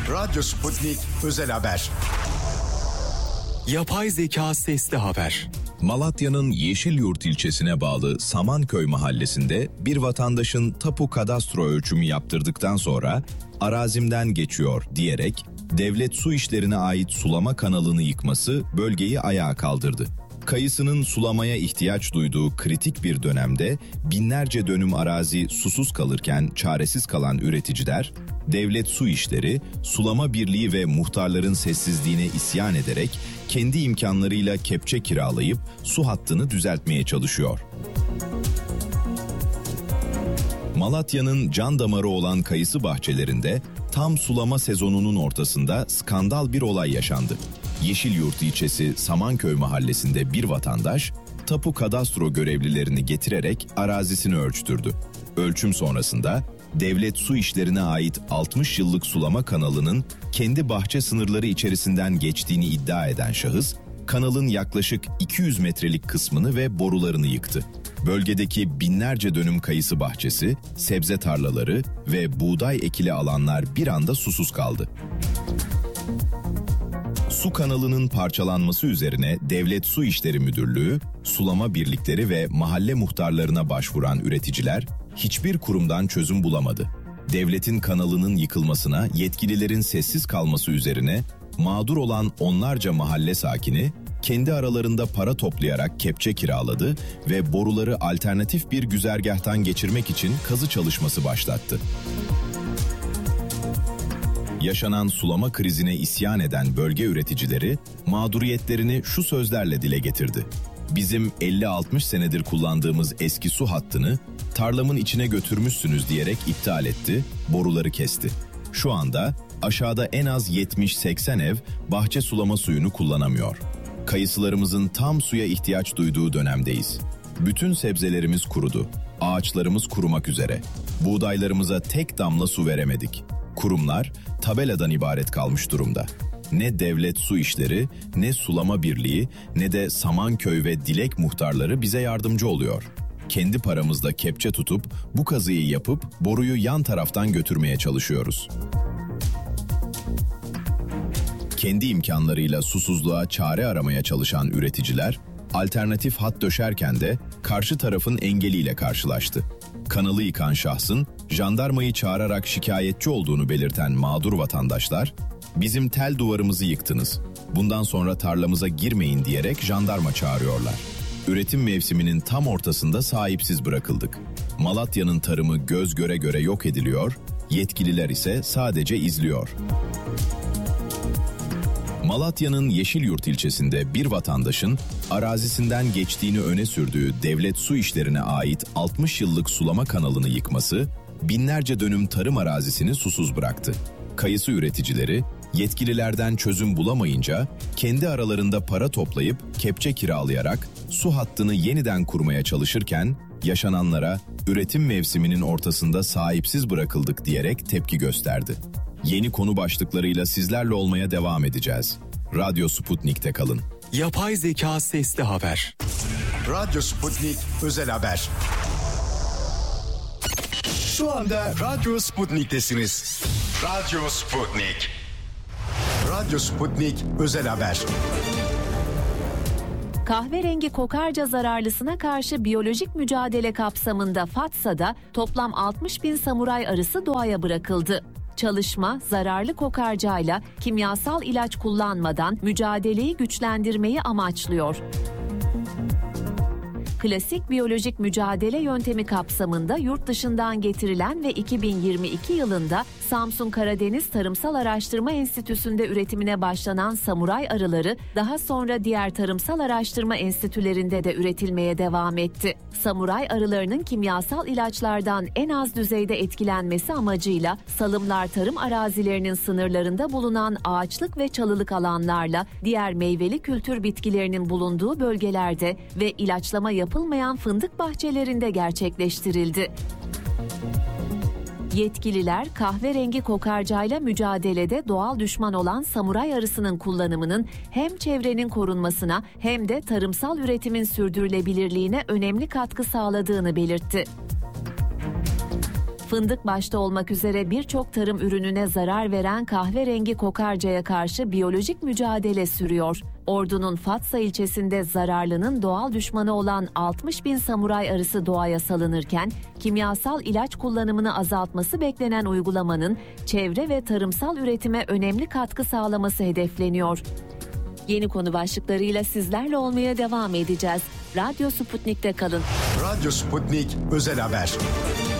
Radyo Sputnik Özel Haber. Yapay zeka sesli haber. Malatya'nın Yeşilyurt ilçesine bağlı Samanköy mahallesinde bir vatandaşın tapu kadastro ölçümü yaptırdıktan sonra arazimden geçiyor diyerek devlet su işlerine ait sulama kanalını yıkması bölgeyi ayağa kaldırdı. Kayısının sulamaya ihtiyaç duyduğu kritik bir dönemde binlerce dönüm arazi susuz kalırken çaresiz kalan üreticiler, devlet su işleri, sulama birliği ve muhtarların sessizliğine isyan ederek kendi imkanlarıyla kepçe kiralayıp su hattını düzeltmeye çalışıyor. Malatya'nın can damarı olan kayısı bahçelerinde tam sulama sezonunun ortasında skandal bir olay yaşandı. Yeşilyurt ilçesi Samanköy mahallesinde bir vatandaş tapu kadastro görevlilerini getirerek arazisini ölçtürdü. Ölçüm sonrasında devlet su işlerine ait 60 yıllık sulama kanalının kendi bahçe sınırları içerisinden geçtiğini iddia eden şahıs, kanalın yaklaşık 200 metrelik kısmını ve borularını yıktı. Bölgedeki binlerce dönüm kayısı bahçesi, sebze tarlaları ve buğday ekili alanlar bir anda susuz kaldı. Su kanalının parçalanması üzerine Devlet Su İşleri Müdürlüğü, sulama birlikleri ve mahalle muhtarlarına başvuran üreticiler hiçbir kurumdan çözüm bulamadı. Devletin kanalının yıkılmasına yetkililerin sessiz kalması üzerine mağdur olan onlarca mahalle sakini kendi aralarında para toplayarak kepçe kiraladı ve boruları alternatif bir güzergahtan geçirmek için kazı çalışması başlattı. Yaşanan sulama krizine isyan eden bölge üreticileri mağduriyetlerini şu sözlerle dile getirdi. Bizim 50-60 senedir kullandığımız eski su hattını tarlamın içine götürmüşsünüz diyerek iptal etti, boruları kesti. Şu anda aşağıda en az 70-80 ev bahçe sulama suyunu kullanamıyor. Kayısılarımızın tam suya ihtiyaç duyduğu dönemdeyiz. Bütün sebzelerimiz kurudu, ağaçlarımız kurumak üzere. Buğdaylarımıza tek damla su veremedik. Kurumlar tabeladan ibaret kalmış durumda. Ne devlet su işleri, ne sulama birliği, ne de Samanköy ve Dilek muhtarları bize yardımcı oluyor. Kendi paramızla kepçe tutup bu kazıyı yapıp boruyu yan taraftan götürmeye çalışıyoruz. Kendi imkanlarıyla susuzluğa çare aramaya çalışan üreticiler, alternatif hat döşerken de karşı tarafın engeliyle karşılaştı. Kanalı yıkan şahsın jandarmayı çağırarak şikayetçi olduğunu belirten mağdur vatandaşlar, "Bizim tel duvarımızı yıktınız, bundan sonra tarlamıza girmeyin" diyerek jandarma çağırıyorlar. Üretim mevsiminin tam ortasında sahipsiz bırakıldık. Malatya'nın tarımı göz göre göre yok ediliyor, yetkililer ise sadece izliyor. Malatya'nın Yeşilyurt ilçesinde bir vatandaşın arazisinden geçtiğini öne sürdüğü devlet su işlerine ait 60 yıllık sulama kanalını yıkması, binlerce dönüm tarım arazisini susuz bıraktı. Kayısı üreticileri, yetkililerden çözüm bulamayınca kendi aralarında para toplayıp kepçe kiralayarak su hattını yeniden kurmaya çalışırken, yaşananlara üretim mevsiminin ortasında sahipsiz bırakıldık diyerek tepki gösterdi. Yeni konu başlıklarıyla sizlerle olmaya devam edeceğiz. Radyo Sputnik'te kalın. Yapay zeka sesli haber. Radyo Sputnik Özel Haber. Şu anda Radyo Sputnik'tesiniz. Radyo Sputnik. Radyo Sputnik Özel Haber. Kahverengi kokarca zararlısına karşı biyolojik mücadele kapsamında Fatsa'da toplam 60.000 samuray arısı doğaya bırakıldı. Çalışma, zararlı kokarcayla kimyasal ilaç kullanmadan mücadeleyi güçlendirmeyi amaçlıyor. Klasik biyolojik mücadele yöntemi kapsamında yurt dışından getirilen ve 2022 yılında Samsun Karadeniz Tarımsal Araştırma Enstitüsü'nde üretimine başlanan samuray arıları daha sonra diğer tarımsal araştırma enstitülerinde de üretilmeye devam etti. Samuray arılarının kimyasal ilaçlardan en az düzeyde etkilenmesi amacıyla salımlar tarım arazilerinin sınırlarında bulunan ağaçlık ve çalılık alanlarla diğer meyveli kültür bitkilerinin bulunduğu bölgelerde ve ilaçlama yapılmayan fındık bahçelerinde gerçekleştirildi. Yetkililer kahverengi kokarcayla mücadelede doğal düşman olan samuray arısının kullanımının hem çevrenin korunmasına hem de tarımsal üretimin sürdürülebilirliğine önemli katkı sağladığını belirtti. Fındık başta olmak üzere birçok tarım ürününe zarar veren kahverengi kokarcaya karşı biyolojik mücadele sürüyor. Ordu'nun Fatsa ilçesinde zararlının doğal düşmanı olan 60.000 samuray arısı doğaya salınırken kimyasal ilaç kullanımını azaltması beklenen uygulamanın çevre ve tarımsal üretime önemli katkı sağlaması hedefleniyor. Yeni konu başlıklarıyla sizlerle olmaya devam edeceğiz. Radyo Sputnik'te kalın. Radyo Sputnik Özel Haber.